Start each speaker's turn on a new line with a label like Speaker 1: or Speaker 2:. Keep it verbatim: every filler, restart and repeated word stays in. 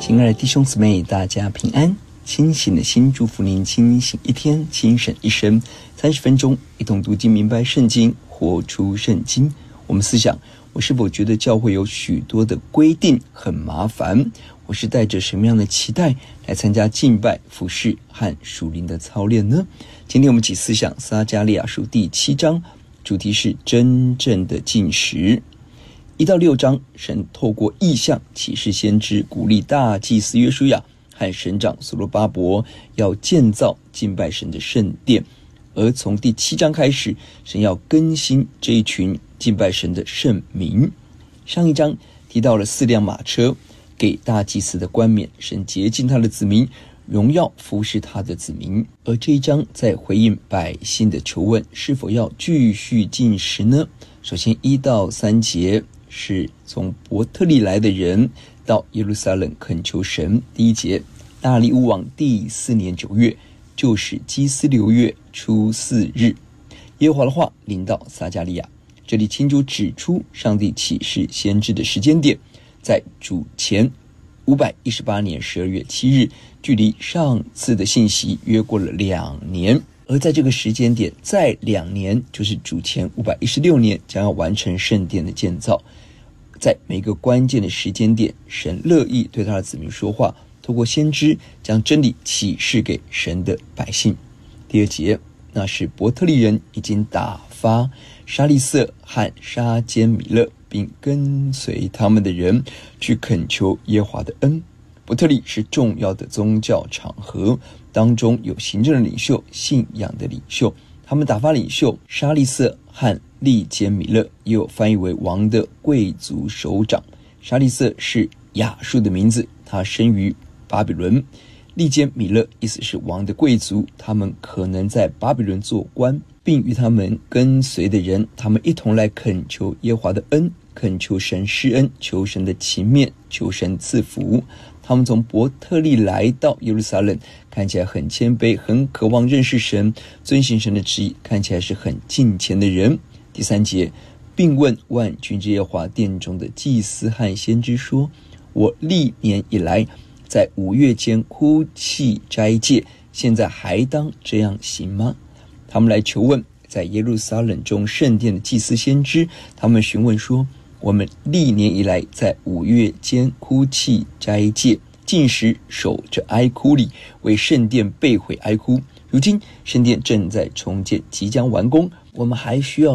Speaker 1: 亲爱的弟兄姊妹，大家平安。清醒的心祝福您清醒一天，精神一生。三十分钟一同读经明白圣经，活出圣经。我们思想，我是否觉得教会有许多的规定很麻烦？我是带着什么样的期待来参加敬拜、服事和属灵的操练呢？今天我们一起思想撒迦利亚书第七章，主题是真正的禁食。一到六章，神透过异象启示先知，鼓励大祭司约书亚和省长所罗巴伯要建造敬拜神的圣殿。而从第七章开始，神要更新这一群敬拜神的圣民。上一章提到了四辆马车给大祭司的冠冕，神洁净他的子民，荣耀服侍他的子民。而这一章在回应百姓的求问，是否要继续禁食呢？首先一到三节是从伯特利来的人到耶路撒冷恳求神。第一节，大利乌王第四年九月，就是基斯流月初四日，耶和华的话临到撒迦利亚。这里清楚指出上帝启示先知的时间点，在主前五百一十八年十二月七日，距离上次的信息约过了两年。而在这个时间点，在两年，就是主前五百一十六年，将要完成圣殿的建造。在每个关键的时间点，神乐意对他的子民说话，透过先知将真理启示给神的百姓。第二节，那是伯特利人已经打发沙利色和沙坚米勒，并跟随他们的人去恳求耶和华的恩。伯特利是重要的宗教场合，当中有行政的领袖、信仰的领袖。他们打发领袖沙利色和利坚米勒，也有翻译为王的贵族首长。沙利色是亚述的名字，他生于巴比伦。利坚米勒意思是王的贵族，他们可能在巴比伦做官，并与他们跟随的人，他们一同来恳求耶和华的恩，恳求神施恩，求神的情面，求神赐福。他们从伯特利来到耶路撒冷，看起来很谦卑，很渴望认识神，遵行神的旨意，看起来是很敬虔的人。第三节，并问万军之耶和华殿中的祭司和先知说，我历年以来在五月间哭泣斋戒，现在还当这样行吗？他们来求问在耶路撒冷中圣殿的祭司先知，他们询问说，我们历年以来在五月间哭泣斋戒，禁食守着哀哭里，为圣殿被毁哀哭。如今圣殿正在重建，即将完工，我们还需要